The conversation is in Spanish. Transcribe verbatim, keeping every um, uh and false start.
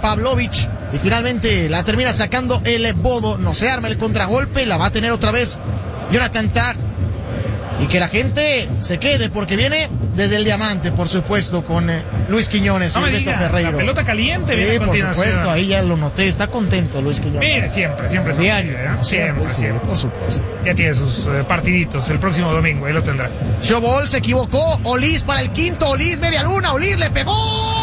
Pavlovich. Y finalmente la termina sacando el Bodo. No se arma el contragolpe. La va a tener otra vez Jonathan Tah. Y que la gente se quede porque viene desde el diamante, por supuesto, con eh, Luis Quiñones no y Beto Ferreiro. La pelota caliente viene sí, a continuación. por supuesto, ahí ya lo noté. Está contento Luis Quiñones. Mire, siempre, siempre. Diario, ¿eh? Siempre, siempre, siempre. Sí, por supuesto. Ya tiene sus eh, partiditos el próximo domingo, ahí lo tendrá. Showball se equivocó. Olís para el quinto. Olís, media luna. Olís le pegó.